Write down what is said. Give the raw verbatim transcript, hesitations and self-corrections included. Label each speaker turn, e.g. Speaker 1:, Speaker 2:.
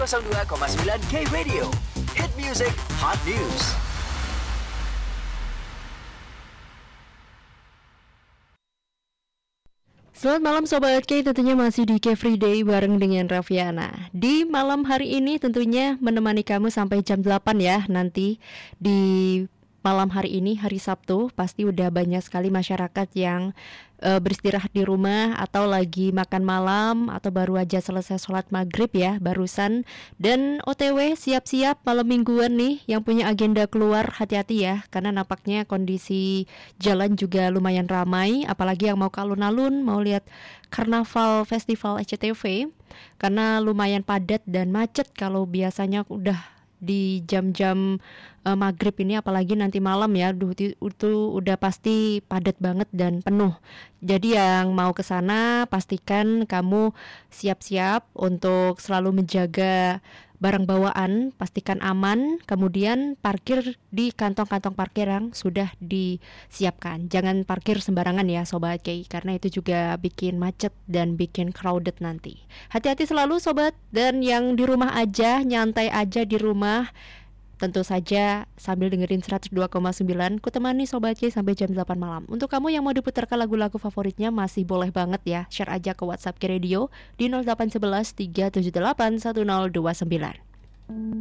Speaker 1: nol dua koma sembilan K Radio, Hit Music, Hot News.
Speaker 2: Selamat malam Sobat K, tentunya masih di K Free Day bareng dengan Raffiana. Di malam hari ini tentunya menemani kamu sampai jam delapan ya. Nanti di malam hari ini, hari Sabtu, pasti udah banyak sekali masyarakat yang uh, beristirahat di rumah atau lagi makan malam atau baru aja selesai sholat maghrib ya, barusan. Dan O T W siap-siap malam mingguan nih, yang punya agenda keluar hati-hati ya, karena nampaknya kondisi jalan juga lumayan ramai, apalagi yang mau ke alun-alun, mau lihat karnaval festival S C T V, karena lumayan padat dan macet kalau biasanya udah di jam-jam uh, maghrib ini, apalagi nanti malam ya, duh, itu, itu udah pasti padat banget dan penuh. Jadi yang mau ke sana pastikan kamu siap-siap untuk selalu menjaga barang bawaan, pastikan aman, kemudian parkir di kantong-kantong parkir yang sudah disiapkan. Jangan parkir sembarangan ya Sobat K, karena itu juga bikin macet dan bikin crowded nanti. Hati-hati selalu Sobat, dan yang di rumah aja, nyantai aja di rumah, tentu saja sambil dengerin seratus dua koma sembilan. Ku temani Sobat K sampai jam delapan malam. Untuk kamu yang mau diputarkan lagu-lagu favoritnya, masih boleh banget ya, share aja ke WhatsApp K Radio di nol delapan satu satu tiga tujuh delapan satu nol dua sembilan.